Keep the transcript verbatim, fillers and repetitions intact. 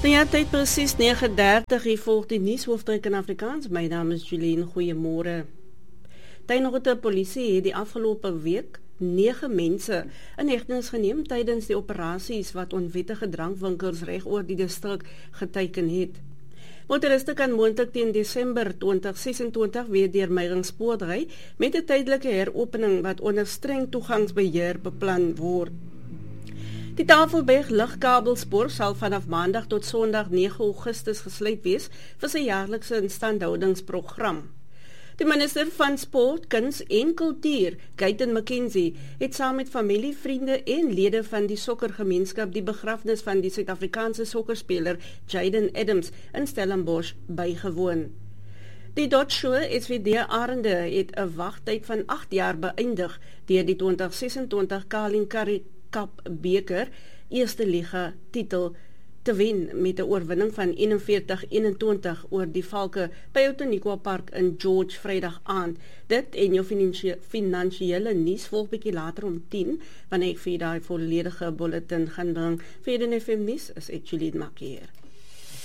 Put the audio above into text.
Nou ja, tyd presies nege dertig, hier volg die nuushoofdryk in Afrikaans. My naam is Julien, goeiemôre. Tuineroete polisie het die afgelope week nege mense in hegtenis geneem tydens die operasies wat onwettige drankwinkels reg oor die distrik geteiken het. Motoriste kan moontlik teen Desember twintig sesentwintig weer deur Meiringspoort ry met 'n tydelike heropening wat onder streng toegangsbeheer beplan word. Die Tafelberg lugkabelspoor sal vanaf Maandag tot Sondag nege Augustus gesluit wees vir sy jaarlikse instandhoudingsprogram. Die minister van Sport, Kuns en Kultuur, Guyton McKenzie, het saam met familie, vriende en lede van die sokkergemeenskap die begrafnis van die Suid-Afrikaanse sokkerspeler Jayden Adams in Stellenbosch bygewoon. Die Dutch S V D Arende het 'n wagtyd van agt jaar beëindig deur die twintig sesentwintig Carling Currie Cup beker eerste liga titel te wen met 'n oorwinning van eenenveertig eenentwintig oor die Valke by Outeniqua Park in George Vrydag aand. Dit en jou finansie finansiële nuus volg bietjie later om tien, wanneer ek vir daai volledige bulletin gaan bring. Vir die F M nuus is ek Juliet Makier.